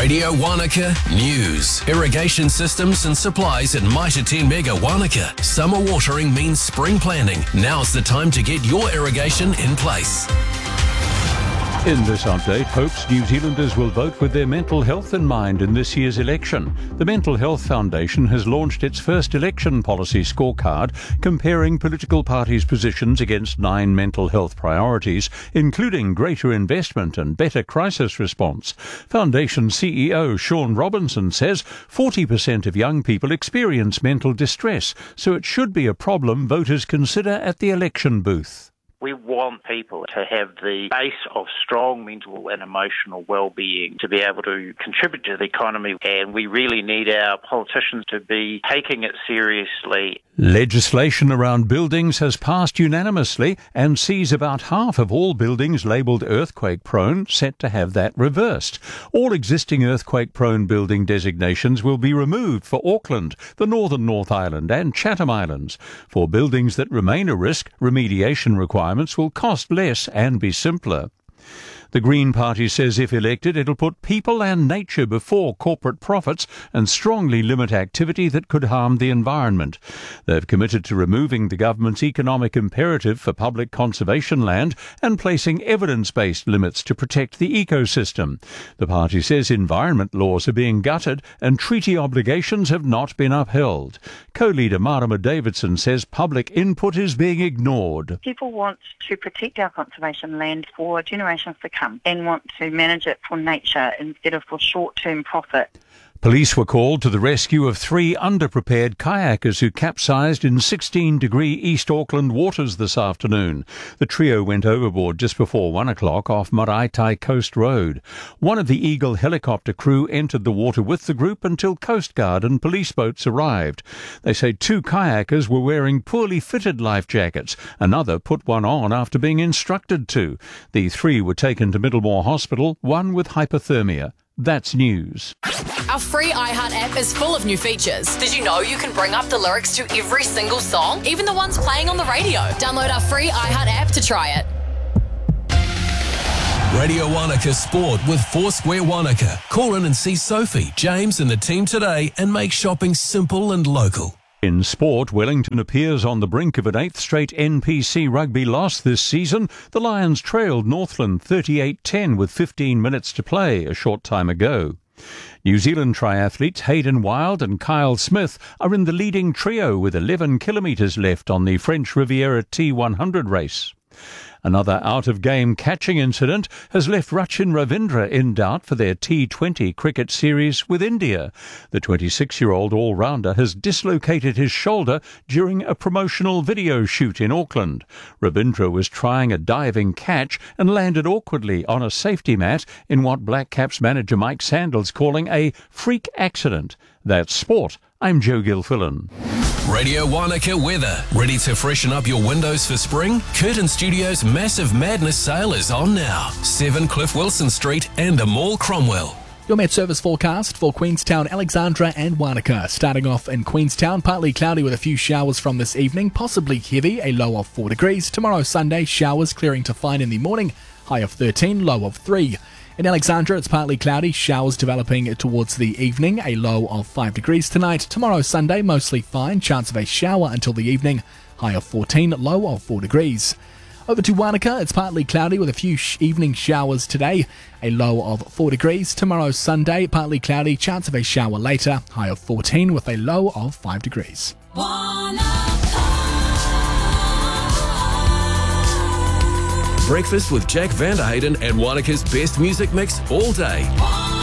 Radio Wanaka News. Irrigation systems and supplies at Mitre 10 Mega Wanaka. Summer watering means spring planning. Now's the time to get your irrigation in place. In this update, hopes New Zealanders will vote with their mental health in mind in this year's election. The Mental Health Foundation has launched its first election policy scorecard comparing political parties' positions against 9 mental health priorities, including greater investment and better crisis response. Foundation CEO Sean Robinson says 40% of young people experience mental distress, so it should be a problem voters consider at the election booth. We want people to have the base of strong mental and emotional well-being to be able to contribute to the economy, and we really need our politicians to be taking it seriously. Legislation around buildings has passed unanimously and sees about half of all buildings labelled earthquake-prone set to have that reversed. All existing earthquake-prone building designations will be removed for Auckland, the Northern North Island and Chatham Islands. For buildings that remain a risk, remediation requirements will cost less and be simpler. The Green Party says if elected, it'll put people and nature before corporate profits and strongly limit activity that could harm the environment. They've committed to removing the government's economic imperative for public conservation land and placing evidence-based limits to protect the ecosystem. The party says environment laws are being gutted and treaty obligations have not been upheld. Co-leader Marama Davidson says public input is being ignored. People want to protect our conservation land for generations to come and want to manage it for nature instead of for short-term profit. Police were called to the rescue of 3 underprepared kayakers who capsized in 16-degree East Auckland waters this afternoon. The trio went overboard just before 1 o'clock off Maraitai Coast Road. One of the Eagle helicopter crew entered the water with the group until Coast Guard and police boats arrived. They say 2 kayakers were wearing poorly fitted life jackets. Another put one on after being instructed to. The 3 were taken to Middlemore Hospital, one with hypothermia. That's news. Our free iHeart app is full of new features. Did you know you can bring up the lyrics to every single song, even the ones playing on the radio? Download our free iHeart app to try it. Radio Wanaka Sport with Foursquare Wanaka. Call in and see Sophie, James and the team today and make shopping simple and local. In sport, Wellington appears on the brink of an 8th straight NPC rugby loss this season. The Lions trailed Northland 38-10 with 15 minutes to play a short time ago. New Zealand triathletes Hayden Wild and Kyle Smith are in the leading trio with 11 kilometres left on the French Riviera T100 race. Another out-of-game catching incident has left Rachin Ravindra in doubt for their T20 cricket series with India. The 26-year-old all-rounder has dislocated his shoulder during a promotional video shoot in Auckland. Ravindra was trying a diving catch and landed awkwardly on a safety mat in what Black Caps manager Mike Sandal's calling a freak accident. That's sport. I'm Joe Gilfillan. Radio Wanaka weather. Ready to freshen up your windows for spring? Curtin Studios' Massive Madness sale is on now. 7 Cliff Wilson Street and the Mall Cromwell. Your Met Service forecast for Queenstown, Alexandra and Wanaka. Starting off in Queenstown, partly cloudy with a few showers from this evening, possibly heavy, a low of 4 degrees. Tomorrow Sunday, showers clearing to fine in the morning, high of 13, low of 3. In Alexandra, it's partly cloudy, showers developing towards the evening, a low of 5 degrees tonight. Tomorrow Sunday, mostly fine, chance of a shower until the evening, high of 14, low of 4 degrees. Over to Wanaka, it's partly cloudy with a few evening showers today, a low of 4 degrees. Tomorrow Sunday, partly cloudy, chance of a shower later, high of 14 with a low of 5 degrees. Breakfast with Jack Vanderhayden and Wanaka's best music mix all day.